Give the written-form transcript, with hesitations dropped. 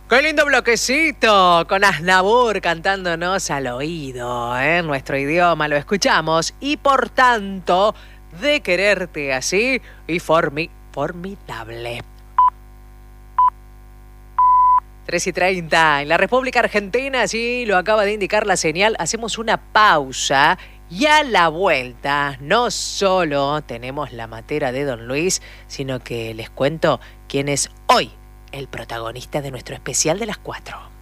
Qué lindo bloquecito con Aznavour cantándonos al oído, en nuestro idioma lo escuchamos y por tanto de quererte así y formidable. 3:30 en la República Argentina, sí, lo acaba de indicar la señal, hacemos una pausa y a la vuelta no solo tenemos la matera de Don Luis, sino que les cuento quién es hoy el protagonista de nuestro especial de las 4.